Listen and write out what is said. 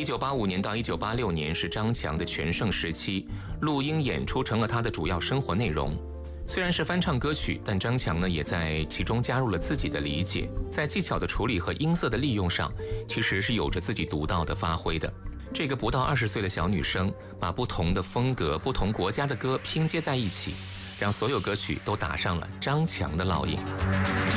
1985年到1986年是张强的全盛时期，录音演出成了他的主要生活内容。虽然是翻唱歌曲，但张强呢也在其中加入了自己的理解，在技巧的处理和音色的利用上，其实是有着自己独到的发挥的。这个不到20岁的小女生，把不同的风格、不同国家的歌拼接在一起，让所有歌曲都打上了张强的烙印。